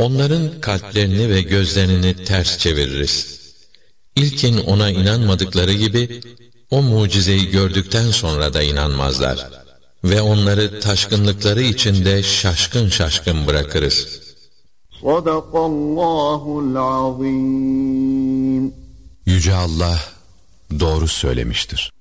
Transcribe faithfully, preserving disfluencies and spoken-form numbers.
Onların kalplerini ve gözlerini ters çeviririz. İlkin ona inanmadıkları gibi, o mucizeyi gördükten sonra da inanmazlar. Ve onları taşkınlıkları içinde şaşkın şaşkın bırakırız. Sadakallahul azim. Yüce Allah doğru söylemiştir.